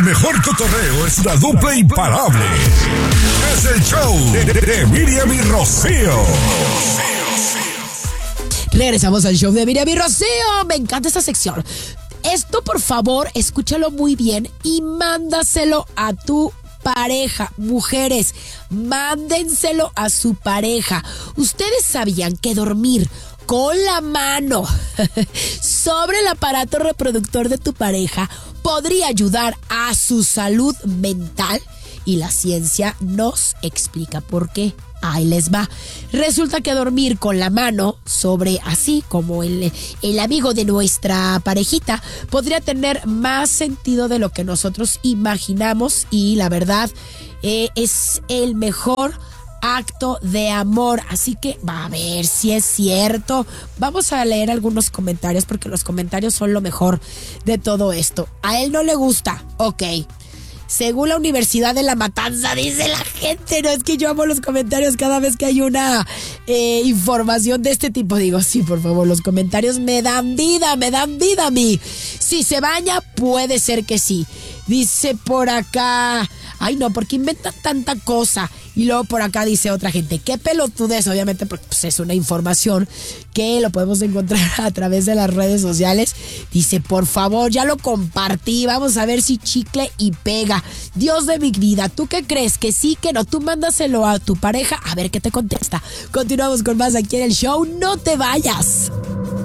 mejor cotorreo es la dupla imparable. Es el show de Miriam y Rocío. Regresamos al show de Miriam y Rocío. Me encanta esta sección. Esto, por favor, escúchalo muy bien y mándaselo a tu pareja. Mujeres, mándenselo a su pareja. ¿Ustedes sabían que dormir con la mano sobre el aparato reproductor de tu pareja podría ayudar a su salud mental? Y la ciencia nos explica por qué. Ahí les va. Resulta que dormir con la mano sobre, así como el amigo de nuestra parejita, podría tener más sentido de lo que nosotros imaginamos, y la verdad es el mejor acto de amor. Así que va a ver si es cierto. Vamos a leer algunos comentarios, porque los comentarios son lo mejor de todo esto. A él no le gusta, ok. Según la Universidad de La Matanza, dice la gente. No, es que yo amo los comentarios cada vez que hay una información de este tipo. Digo, sí, por favor, los comentarios me dan vida a mí. Si se baña, puede ser que sí. Dice por acá, ay no, ¿por qué inventan tanta cosa? Y luego por acá dice otra gente, qué pelotudez, obviamente, porque pues, es una información que lo podemos encontrar a través de las redes sociales. Dice, por favor, ya lo compartí, vamos a ver si chicle y pega. Dios de mi vida, ¿tú qué crees? ¿Que sí, que no? Tú mándaselo a tu pareja, a ver qué te contesta. Continuamos con más aquí en el show, no te vayas.